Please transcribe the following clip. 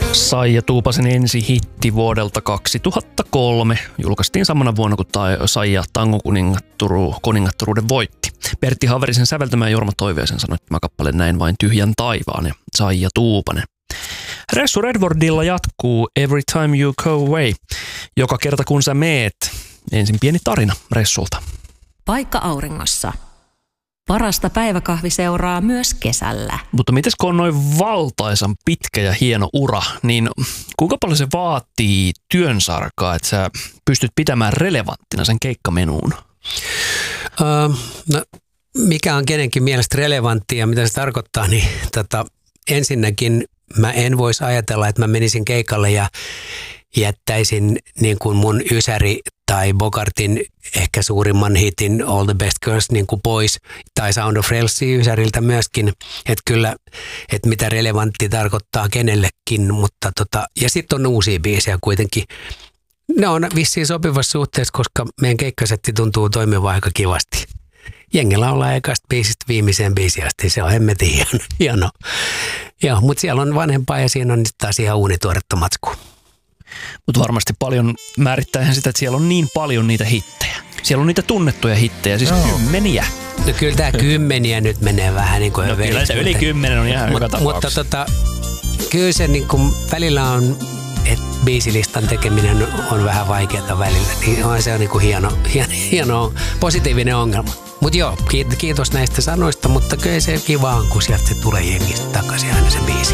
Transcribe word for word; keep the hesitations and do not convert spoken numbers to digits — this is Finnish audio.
Saija Tuupasen ensi hitti vuodelta kaksituhattakolme julkaistiin samana vuonna, kun Saija Tangon kuningatturu, kuningatturuuden voitti. Pertti Haverisen säveltämä ja Jorma Toiveisen sanoi tämä kappale Näin vain tyhjän taivaan ja Saija Tuupanen. Ressu Redwardilla jatkuu Every Time You Go Away, joka kerta kun sä meet. Ensin pieni tarina Ressulta. Paikka auringossa. Parasta päiväkahvi seuraa myös kesällä. Mutta mites kun on noin valtaisan pitkä ja hieno ura, niin kuinka paljon se vaatii työnsarkaa, että sä pystyt pitämään relevanttina sen keikkamenuun? Öö, no, mikä on kenenkin mielestä relevanttia ja mitä se tarkoittaa, niin tota, ensinnäkin mä en voisi ajatella, että mä menisin keikalle ja jättäisin niin kuin mun Ysäri tai Bogartin ehkä suurimman hitin All the Best Girls niin kuin pois, tai Sound of Frelsia Ysäriltä myöskin, että kyllä, että mitä relevantti tarkoittaa kenellekin, mutta tota, ja sitten on uusia biisejä kuitenkin. Ne on vissiin sopivassa suhteessa, koska meidän keikkasetti tuntuu toimivan aika kivasti. Jengi laulaa ekasta biisistä viimeiseen biisiin asti, se on hemmetin hieno. hieno. Joo, mutta siellä on vanhempaa ja siinä on taas ihan uunituoretta matskua. Mutta varmasti paljon määrittää sitä, että siellä on niin paljon niitä hittejä. Siellä on niitä tunnettuja hittejä, siis no. kymmeniä. No kyllä tämä kymmeniä nyt menee vähän niin kuin no, kyllä se yli kymmenen on ihan hyvä tapaus. Mutta tota, kyllä se niin kuin välillä on, että biisilistan tekeminen on vähän vaikeaa välillä. Niin on se on niin kuin hieno, hieno, hieno, positiivinen ongelma. Mutta joo, kiitos näistä sanoista, mutta kyllä se kiva on, kun sieltä se tulee jengistä takaisin aina se biisi.